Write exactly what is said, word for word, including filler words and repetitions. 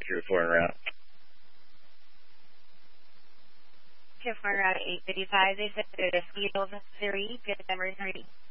two four en route. two four en route eight fifty-five. They said there's a speed of three. Good number three.